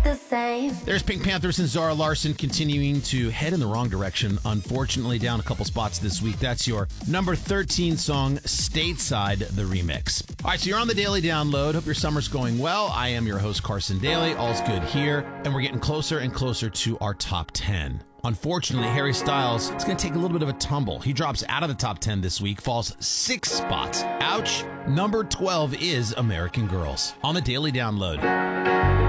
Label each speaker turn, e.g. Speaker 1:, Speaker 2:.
Speaker 1: the same.
Speaker 2: There's Pink Panthers and Zara Larsson continuing to head in the wrong direction. Unfortunately, down a couple spots this week. That's your number 13 song, Stateside, the remix. All right, so you're on the Daily Download. Hope your summer's going well. I am your host, Carson Daly. All's good here. And we're getting closer and closer to our top 10. Unfortunately, Harry Styles is going to take a little bit of a tumble. He drops out of the top 10 this week, falls 6 spots. Ouch. Number 12 is American Girls on the Daily Download.